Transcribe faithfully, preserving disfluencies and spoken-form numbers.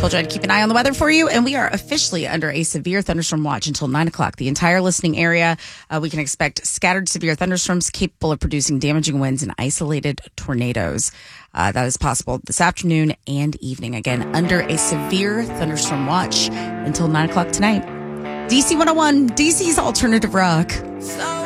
Told you I'd keep an eye on the weather for you, and we are officially under a severe thunderstorm watch until nine o'clock. The entire listening area, uh, we can expect scattered severe thunderstorms capable of producing damaging winds and isolated tornadoes. Uh, that is possible this afternoon and evening. Again, under a severe thunderstorm watch until nine o'clock tonight. D C one oh one, D C's alternative rock. So